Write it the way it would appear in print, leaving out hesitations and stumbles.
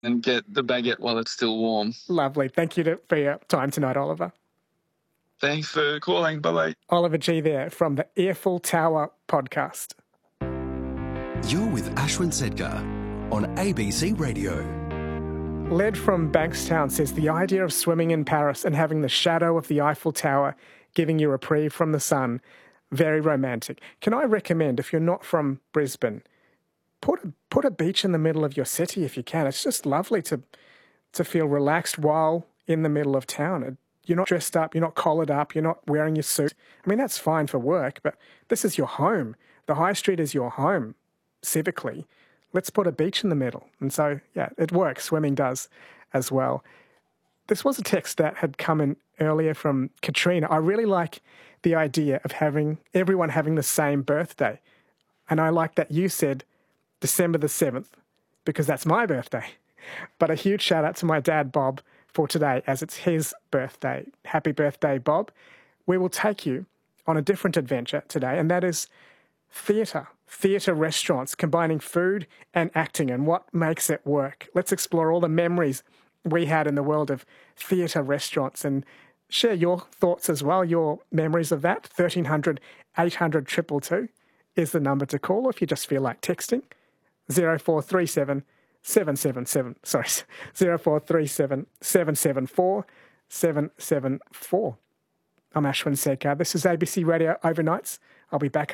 and get the baguette while it's still warm. Lovely. Thank you for your time tonight, Oliver. Thanks for calling. Bye-bye. Oliver G there from the Eiffel Tower podcast. You're with Ashwin Sedgar on ABC Radio. Led from Bankstown says the idea of swimming in Paris and having the shadow of the Eiffel Tower giving you reprieve from the sun, very romantic. Can I recommend, if you're not from Brisbane, put a beach in the middle of your city if you can. It's just lovely to feel relaxed while in the middle of town. You're not dressed up, you're not collared up, you're not wearing your suit. I mean, that's fine for work, but this is your home. The high street is your home, civically. Let's put a beach in the middle. And so, yeah, it works. Swimming does as well. This was a text that had come in earlier from Katrina. I really like the idea of everyone having the same birthday. And I like that you said December the 7th, because that's my birthday. But a huge shout out to my dad, Bob, for today, as it's his birthday. Happy birthday, Bob. We will take you on a different adventure today, and that is theatre restaurants, combining food and acting and what makes it work. Let's explore all the memories we had in the world of theatre restaurants and share your thoughts as well, your memories of that. 1300 800 222 is the number to call, or if you just feel like texting. 0437 777, sorry, 0437 774 774. I'm Ashwin Sedgar. This is ABC Radio Overnights. I'll be back